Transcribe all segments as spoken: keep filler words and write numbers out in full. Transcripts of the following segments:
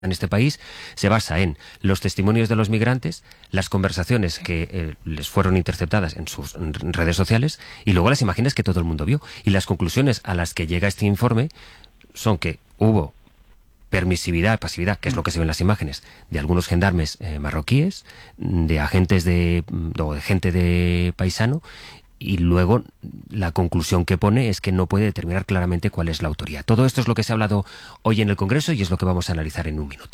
en este país se basa en los testimonios de los migrantes, las conversaciones que eh, les fueron interceptadas en sus redes sociales y luego las imágenes que todo el mundo vio. Y las conclusiones a las que llega este informe son que hubo permisividad, pasividad, que es lo que se ve en las imágenes, de algunos gendarmes eh, marroquíes, de agentes de, o de gente de paisano, y luego la conclusión que pone es que no puede determinar claramente cuál es la autoría. Todo esto es lo que se ha hablado hoy en el Congreso y es lo que vamos a analizar en un minuto.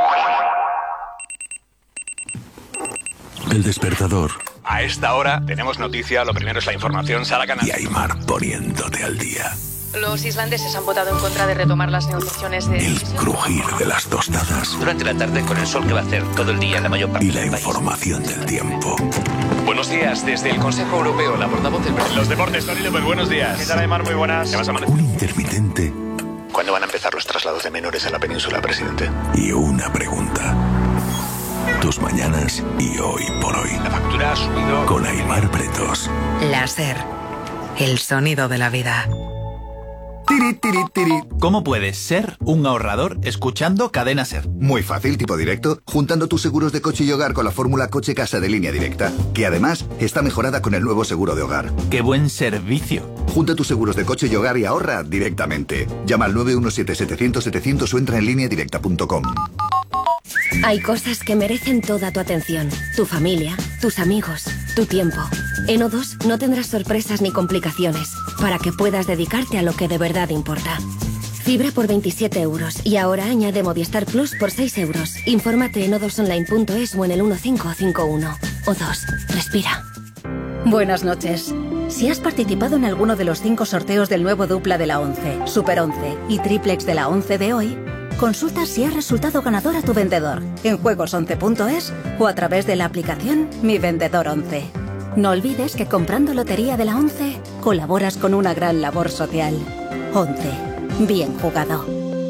El despertador. A esta hora tenemos noticia, lo primero es la información, Sara Canal. Y Aimar poniéndote al día. Los islandeses han votado en contra de retomar las negociaciones de... El crujir de las tostadas. Durante la tarde con el sol que va a hacer todo el día en la mayor parte y la del país. Información del tiempo. Buenos días, desde el Consejo Europeo, la portavoz del... Los deportes, Tony López, buenos días. ¿Qué tal, Aimar? Muy buenas. ¿Qué vas a Un intermitente. ¿Cuándo van a empezar los traslados de menores a la península, presidente? Y una pregunta. Tus mañanas y hoy por hoy. La factura ha subido... Con Aimar Pretos. La SER. El sonido de la vida. Tiri, tiri, tiri. ¿Cómo puedes ser un ahorrador escuchando Cadena SER? Muy fácil, tipo directo, juntando tus seguros de coche y hogar con la fórmula Coche Casa de Línea Directa, que además está mejorada con el nuevo seguro de hogar. ¡Qué buen servicio! Junta tus seguros de coche y hogar y ahorra directamente. Llama al nueve uno siete, setecientos, setecientos o entra en línea directa punto com. Hay cosas que merecen toda tu atención. Tu familia, tus amigos, tu tiempo. En O dos no tendrás sorpresas ni complicaciones, para que puedas dedicarte a lo que de verdad importa. Fibra por veintisiete euros y ahora añade Movistar Plus por seis euros. Infórmate en o dos online punto es o en el uno cinco cinco uno. O dos, respira. Buenas noches. Si has participado en alguno de los cinco sorteos del nuevo dupla de la once, Super once y Triplex de la once de hoy, consulta si has resultado ganador a tu vendedor en juegos once punto es o a través de la aplicación Mi Vendedor once. No olvides que comprando Lotería de la once colaboras con una gran labor social. once. Bien jugado.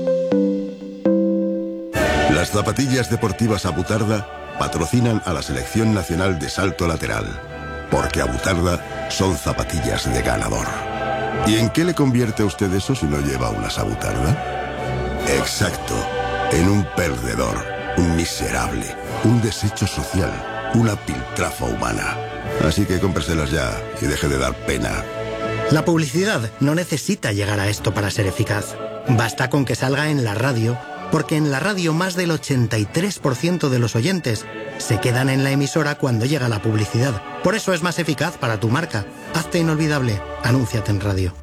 Las zapatillas deportivas Abutarda patrocinan a la Selección Nacional de Salto Lateral, porque Abutarda son zapatillas de ganador. ¿Y en qué le convierte a usted eso si no lleva unas Abutarda? Exacto, en un perdedor, un miserable, un desecho social, una piltrafa humana. Así que cómpreselas ya y deje de dar pena. La publicidad no necesita llegar a esto para ser eficaz. Basta con que salga en la radio, porque en la radio más del ochenta y tres por ciento de los oyentes se quedan en la emisora cuando llega la publicidad. Por eso es más eficaz para tu marca. Hazte inolvidable. Anúnciate en radio.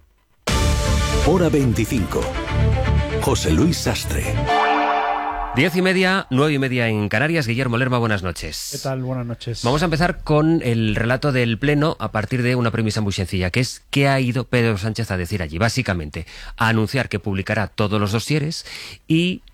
Hora veinticinco. José Luis Sastre. Diez y media, nueve y media en Canarias. Guillermo Lerma, buenas noches. ¿Qué tal? Buenas noches. Vamos a empezar con el relato del Pleno a partir de una premisa muy sencilla, que es ¿qué ha ido Pedro Sánchez a decir allí? Básicamente, a anunciar que publicará todos los dosieres y...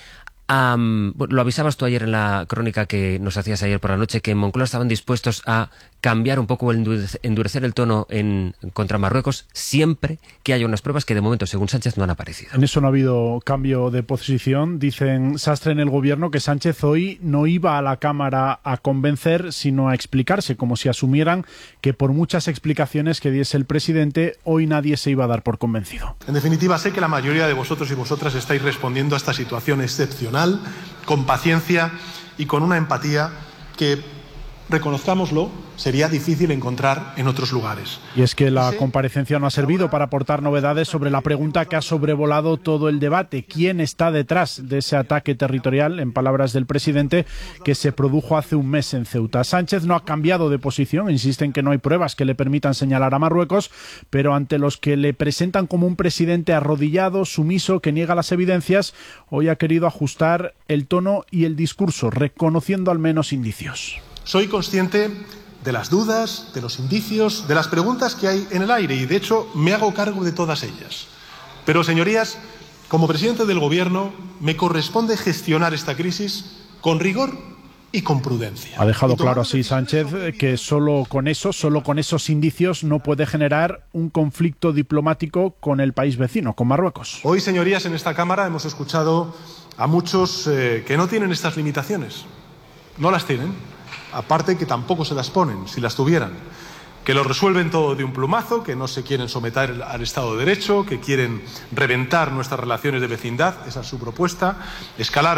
Um, bueno, lo avisabas tú ayer en la crónica que nos hacías ayer por la noche, que en Moncloa estaban dispuestos a cambiar un poco, el endurecer el tono en contra Marruecos siempre que haya unas pruebas que de momento, según Sánchez, no han aparecido. En eso no ha habido cambio de posición. Dicen Sastre en el gobierno que Sánchez hoy no iba a la Cámara a convencer, sino a explicarse, como si asumieran que por muchas explicaciones que diese el presidente, hoy nadie se iba a dar por convencido. En definitiva, sé que la mayoría de vosotros y vosotras estáis respondiendo a esta situación excepcional con paciencia y con una empatía que, reconozcámoslo, sería difícil encontrar en otros lugares. Y es que la comparecencia no ha servido para aportar novedades sobre la pregunta que ha sobrevolado todo el debate. ¿Quién está detrás de ese ataque territorial, en palabras del presidente, que se produjo hace un mes en Ceuta? Sánchez no ha cambiado de posición, insiste en que no hay pruebas que le permitan señalar a Marruecos, pero ante los que le presentan como un presidente arrodillado, sumiso, que niega las evidencias, hoy ha querido ajustar el tono y el discurso, reconociendo al menos indicios. Soy consciente de las dudas, de los indicios, de las preguntas que hay en el aire y, de hecho, me hago cargo de todas ellas. Pero, señorías, como presidente del Gobierno, me corresponde gestionar esta crisis con rigor y con prudencia. Ha dejado claro así Sánchez que solo con eso, solo con esos indicios no puede generar un conflicto diplomático con el país vecino, con Marruecos. Hoy, señorías, en esta Cámara hemos escuchado a muchos eh, que no tienen estas limitaciones. No las tienen. Aparte que tampoco se las ponen, si las tuvieran. que lo resuelven todo de un plumazo, que no se quieren someter al Estado de Derecho, que quieren reventar nuestras relaciones de vecindad, esa es su propuesta, escalar